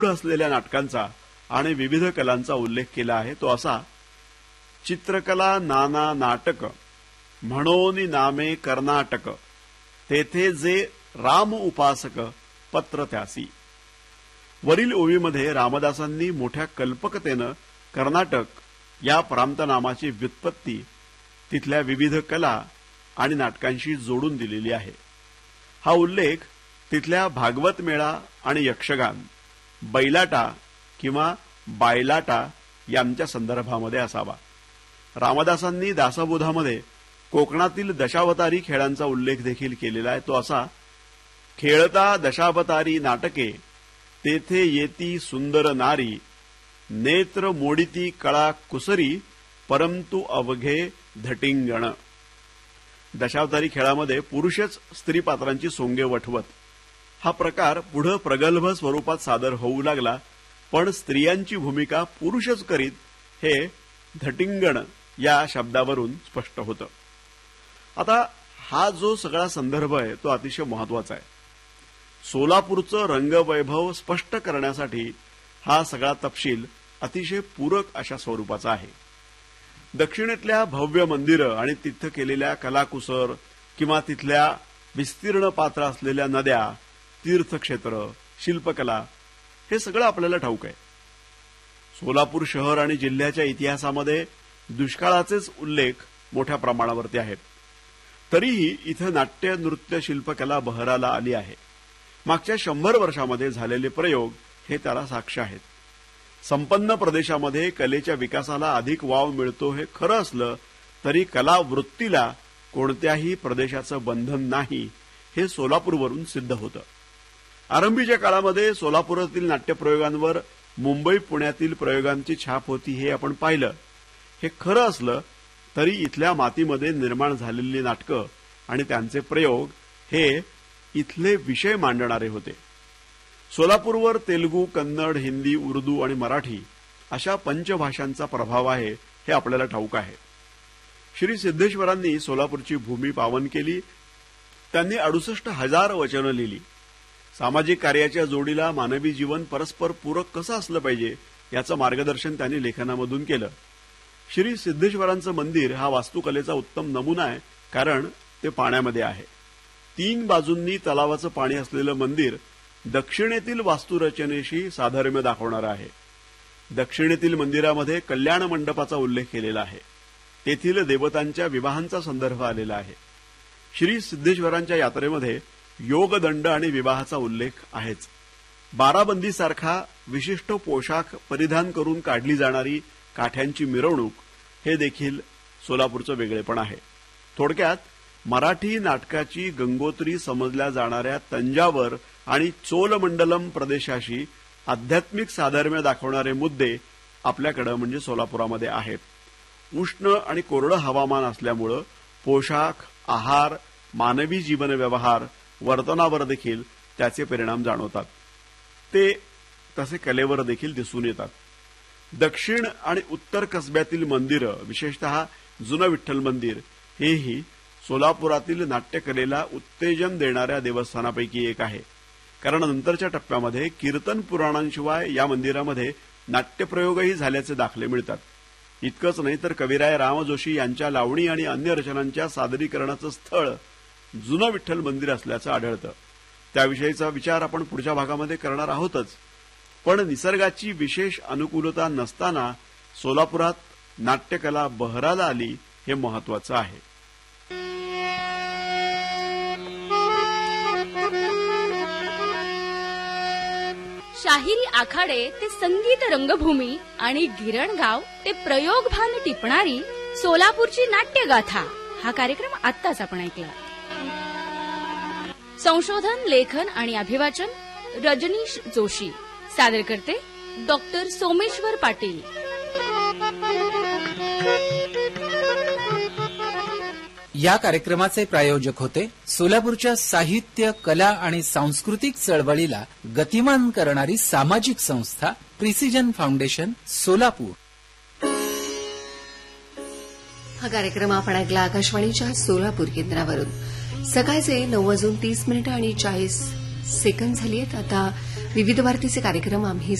असलेल्या नाटकांचा आणि विविध कलांचा उल्लेख केला आहे तो असा: चित्रकला नाना नाटक म्हणोनी नामे कर्नाटक, तेथे जे राम उपासक पत्र त्यासी. वरील ओवीमध्ये रामदासांनी मोठ्या कल्पकतेनं कर्नाटक या प्रांतनामाची व्युत्पत्ती तिथल्या विविध कला आणि नाटकांशी जोडून दिलेली आहे. हा उल्लेख तिथल्या भागवत मेळा आणि यक्षगान, बैलाटा किंवा बायलाटा यांच्या संदर्भामध्ये असावा. रामदासांनी दासबोधामध्ये कोकणातील दशावतारी खेळांचा उल्लेख देखील केलेला आहे तो असा: खेळता दशावतारी नाटके, तेथे येती सुंदर नारी, नेत्र मोडिती कळा कुसरी, परंतु अवघे धटिंगण. दशावतारी खेळामध्ये पुरुषच स्त्री पात्रांची सोंगे वठवत. हा प्रकार पुढे प्रगल्भ स्वरूपात सादर होऊ लागला, पण स्त्रियांची भूमिका पुरुषच करीत हे धटिंगण या शब्दावरून स्पष्ट होतं. आता हा जो सगळा संदर्भ आहे तो अतिशय महत्वाचा आहे. सोलापूरचं रंगवैभव स्पष्ट करण्यासाठी हा सगळा तपशील अतिशय पूरक अशा स्वरूपाचा आहे. दक्षिणेतल्या भव्य मंदिरं आणि तिथं केलेल्या कलाकुसर किंवा तिथल्या विस्तीर्ण पात्र असलेल्या नद्या, तीर्थक्षेत्र, शिल्पकला हे सगळं आपल्याला ठाऊक आहे. सोलापूर शहर आणि जिल्ह्याच्या इतिहासामध्ये दुष्काळाचेच उल्लेख मोठ्या प्रमाणावरती आहेत. तरीही इथं नाट्य, नृत्य, शिल्पकला बहराला आली आहे. मागच्या 100 वर्षामध्ये झालेले प्रयोग हे त्याला साक्ष आहेत. संपन्न प्रदेशामध्ये कलेच्या विकासाला अधिक वाव मिळतो हे खरं असलं तरी कला वृत्तीला कोणत्याही प्रदेशाचं बंधन नाही हे सोलापूरवरून सिद्ध होतं. आरंभीच्या काळामध्ये सोलापुरातील नाट्यप्रयोगांवर मुंबई पुण्यातील प्रयोगांची छाप होती हे आपण पाहिलं. हे खरं असलं तरी इथल्या मातीमध्ये निर्माण झालेली नाटकं आणि त्यांचे प्रयोग हे इथले विषय मांडणारे होते. सोलापूरवर तेलुगू, कन्नड, हिंदी, उर्दू आणि मराठी अशा पंचभाषांचा प्रभाव आहे हे आपल्याला ठाऊक आहे. श्री सिद्धेश्वरांनी सोलापूरची भूमी पावन केली. त्यांनी 68,000 वचनं लिहिली. सामाजिक कार्याच्या जोडीला मानवी जीवन परस्पर पूरक कसं असलं पाहिजे याचं मार्गदर्शन त्यांनी लेखनामधून केलं. श्री सिद्धेश्वरांचं मंदिर हा वास्तुकलेचा उत्तम नमुना आहे, कारण ते पाण्यामध्ये आहे. 3 बाजूंनी तलावाचं पाणी असलेलं मंदिर दक्षिणेतील वास्तुरचनेशी साधर्म्य दाखवणारं आहे. दक्षिणेतील मंदिरामध्ये कल्याण मंडपाचा उल्लेख केलेला आहे. तेथील देवतांच्या विवाहांचा संदर्भ आलेला आहे. श्री सिद्धेश्वरांच्या यात्रेमध्ये योगदंड आणि विवाहाचा उल्लेख आहेच. बाराबंदीसारखा विशिष्ट पोशाख परिधान करून काढली जाणारी काठ्यांची मिरवणूक हे देखील सोलापूरचं वेगळेपण आहे. थोडक्यात मराठी नाटकाची गंगोत्री समजल्या जाणाऱ्या तंजावर आणि चोलमंडलम प्रदेशाशी आध्यात्मिक साधर्म्य दाखवणारे मुद्दे आपल्याकडे म्हणजे सोलापुरामध्ये आहेत. उष्ण आणि कोरडं हवामान असल्यामुळं पोशाख, आहार, मानवी जीवन व्यवहार, वर्तनावर देखील त्याचे परिणाम जाणवतात. ते तसे कलेवर देखील दिसून येतात. दक्षिण आणि उत्तर कसब्यातील मंदिरं, विशेषतः जुनं विठ्ठल मंदिर हेही सोलापुरातील नाट्यकलेला उत्तेजन देणाऱ्या देवस्थानापैकी एक आहे. कारण नंतरच्या टप्प्यामध्ये कीर्तन पुराणांशिवाय या मंदिरामध्ये नाट्यप्रयोगही झाल्याचे दाखले मिळतात. इतकंच नाही तर कविराय राम जोशी यांच्या लावणी आणि अन्य रचनांच्या सादरीकरणाचं स्थळ जुनं विठ्ठल मंदिर असल्याचं आढळतं. त्याविषयीचा विचार आपण पुढच्या भागामध्ये करणार आहोतच. पण निसर्गाची विशेष अनुकूलता नसताना सोलापुरात नाट्यकला बहराला आली हे महत्वाचं आहे. शाहिरी आखाडे ते संगीत रंगभूमी आणि गिरणगाव ते प्रयोगभान टिपणारी सोलापूरची नाट्यगाथा हा कार्यक्रम आत्ताच आपण ऐकला. संशोधन, लेखन आणि अभिवाचन रजनीश जोशी. सादर करते डॉक्टर सोमेश्वर पाटील. या कार्यक्रमाचे प्रायोजक होते सोलापूरच्या साहित्य, कला आणि सांस्कृतिक चळवळीला गतिमान करणारी सामाजिक संस्था प्रिसिजन फाउंडेशन सोलापूर. हा कार्यक्रम आपण ऐकला आकाशवाणीच्या सोलापूर केंद्रावरून. सकाळचे 9:30 आणि 40 सेकंद झाली आहेत. आता विविध भारतीचे कार्यक्रम आम्ही